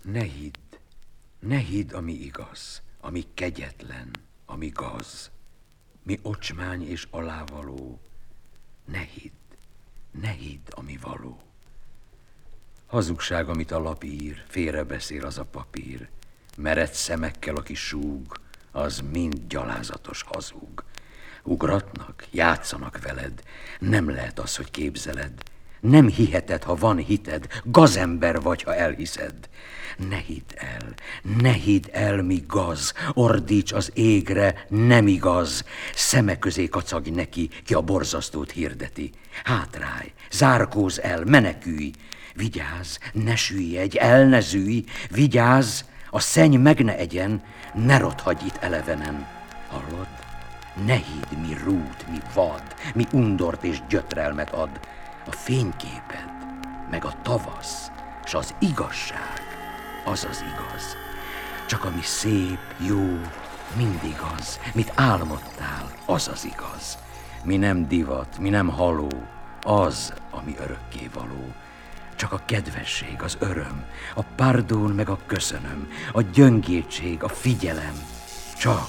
Ne hidd, ami igaz, ami kegyetlen, ami gaz, mi ocsmány és alávaló. Ne hidd, ami való. Hazugság, amit a lap ír, félrebeszél az a papír. Mered szemekkel, aki súg, az mind gyalázatos hazug. Ugratnak, játszanak veled, nem lehet az, hogy képzeled. Nem hiheted, ha van hited, gazember vagy, ha elhiszed. Ne hidd el, mi gaz, ordíts az égre, nem igaz. Szeme közé kacagj neki, ki a borzasztót hirdeti. Hátrálj, zárkózz el, menekülj. Vigyázz, ne süllyedj, el ne zűj, vigyázz, a szenny meg ne egyen, ne rothadj itt elevenen. Hallod? Ne hidd, mi rút, mi vad, mi undort és gyötrelmet ad. A fényképed, meg a tavasz, s az igazság, az az igaz. Csak ami szép, jó, mindig az, mit álmodtál, az az igaz. Mi nem divat, mi nem haló, az, ami örökké való. Csak a kedvesség, az öröm, a pardon meg a köszönöm, a gyöngétség, a figyelem, csak